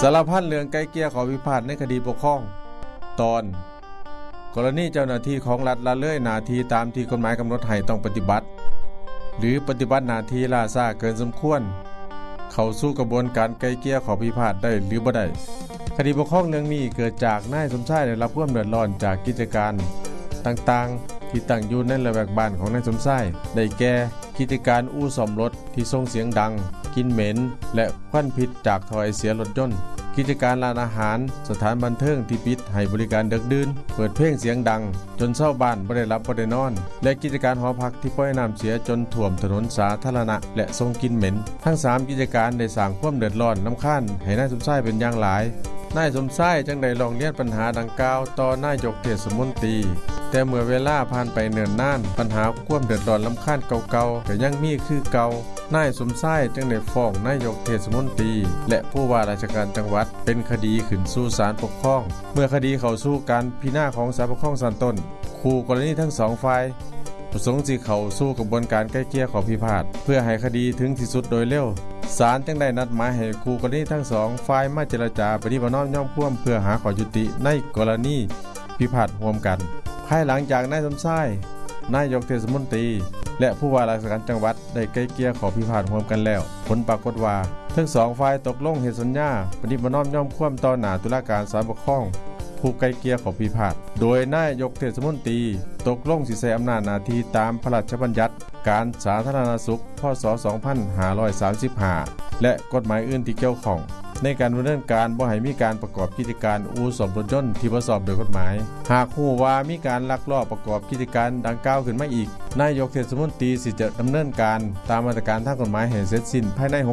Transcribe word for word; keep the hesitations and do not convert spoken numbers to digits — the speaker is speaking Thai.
สารพัดเรื่องไกลเกลี่ยขอพิพาทในคดีปกครองตอนกรณีเจ้าหน้าที่ของรัฐละเลยหน้าที่ตามที่กฎหมายกำหนดให้ต้องปฏิบัติ หรือปฏิบัติหน้าที่ล่าช้าเกินสมควรเข้าสู่กระบวนการไกลเกลี่ยขอพิพาทได้หรือบ่ได้คดีปกครองเรื่องนี้เกิดจากนายสมชายได้รับความเดือดร้อนจากกิจการต่างๆที่ตั้งอยู่ในระแวกบ้านของนายสมชายได้แก่กิจการอู่ซ่อมรถที่ส่งเสียงดังกลิ่นเหม็นและควันพิษจากท่อไอเสียรถยนต์กิจการร้านอาหารสถานบันเทิงที่ปิดให้บริการดึกดื่นเปิดเพลงเสียงดังจนชาวบ้านบ่ได้หลับบ่ได้นอนและกิจการหอพักที่ปล่อยน้ำเสียจนท่วมถนนสาธารณะและส่งกลิ่นเหม็นทั้งสามกิจการได้สร้างความเดือดร้อนรำคาญให้นายสมชายเป็นอย่างหลายนายสมชายจึงได้ร้องเรียนปัญหาดังกล่าวต่อนายกเทศมนตรีแต่เมื่อเวลาผ่านไปเนิ่นนานปัญหาความเดือดร้อนรำคาญเก่าๆก็ยังมีคือเก่านายสมชายจึงได้ฟ้องนายกเทศมนตรีและผู้ว่าราชการจังหวัดเป็นคดีขึ้นสู่ศาลปกครองเมื่อคดีเข้าสู่การพิจารณาของศาลปกครองชั้นต้นคู่กรณีทั้งสองฝ่ายประสงค์สิเข้าสู่กระบวนการไกล่เกลี่ยขอพิพาทเพื่อให้คดีถึงที่สุดโดยเร็วศาลจึงได้นัดหมายให้คู่กรณีทั้งสองฝ่ายมาเจรจาปฏิบัติน้อมย่อมพ่วมเพื่อหาข้อยุติในกรณีพิพาทร่วมกันภายหลังจากนายสมชายนายกเทศมนตรีและผู้ว่าราชการจังหวัดได้ไกล่เกลี่ยขอพิพาทร่วมกันแล้วผลปรากฏว่าทั้งสองฝ่ายตกลงเฮ็ดสัญญาปฏิบัติน้อมย่อมพ่วมต่อหน้าตุลาการศาลปกครองผู้ไกล่เกลี่ยขอพิพาทโดยนายกเทศมนตรีตกลงสิใช้อำนาจหน้าที่ตามพระราชบัญญัติการสาธารณสุขพ.ศ. สองพันห้าร้อยสามสิบห้าและกฎหมายอื่นที่เกี่ยวข้องในการดำเนินการบ่ให้มีการประกอบกิจการอู่ซ่อมรถยนต์ที่บ่ชอบด้วยกฎหมายหากฮู้ว่ามีการลักลอบประกอบกิจการดังกล่าวขึ้นมาอีกนายกเทศมนตรีสิจะดำเนินการตามมาตรการทางกฎหมายให้เสร็จสิ้นภายใน